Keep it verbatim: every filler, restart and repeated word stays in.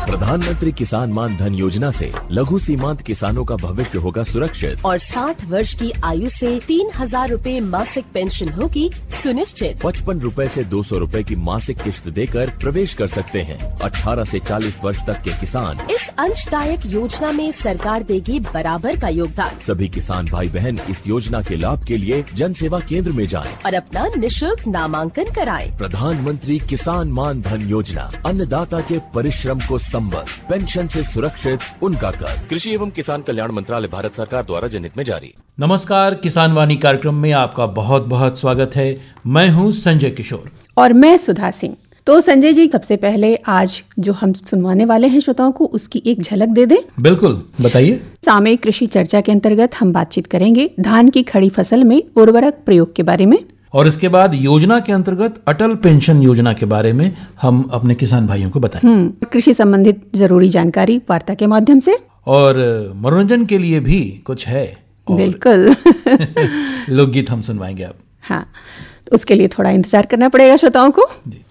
प्रधानमंत्री किसान मान धन योजना से लघु सीमांत किसानों का भविष्य होगा सुरक्षित और साठ वर्ष की आयु से तीन हजार रूपए मासिक पेंशन होगी सुनिश्चित। पचपन रूपए से दो सौ रूपए की मासिक किश्त देकर प्रवेश कर सकते हैं। अठारह से चालीस वर्ष तक के किसान इस अंशदायक योजना में सरकार देगी बराबर का योगदान। सभी किसान भाई बहन इस योजना के लाभ के लिए जन सेवा केंद्र में जाएं और अपना निशुल्क नामांकन कराएं। प्रधानमंत्री किसान मान धन योजना, अन्नदाता के परिश्रम को संबल, पेंशन से सुरक्षित उनका कर। कृषि एवं किसान कल्याण मंत्रालय, भारत सरकार द्वारा जनहित में जारी। नमस्कार, किसान वाणी कार्यक्रम में आपका बहुत बहुत स्वागत है। मैं हूं संजय किशोर और मैं सुधा सिंह। तो संजय जी, सबसे पहले आज जो हम सुनवाने वाले हैं श्रोताओं को, उसकी एक झलक दे दें। बिल्कुल, बताइए। सामयिक कृषि चर्चा के अंतर्गत हम बातचीत करेंगे धान की खड़ी फसल में उर्वरक प्रयोग के बारे में, और इसके बाद योजना के अंतर्गत अटल पेंशन योजना के बारे में हम अपने किसान भाइयों को बताएंगे। कृषि संबंधित जरूरी जानकारी वार्ता के माध्यम से, और मनोरंजन के लिए भी कुछ है। बिल्कुल लोकगीत हम सुनवाएंगे अब। हाँ, तो उसके लिए थोड़ा इंतजार करना पड़ेगा श्रोताओं को। जी।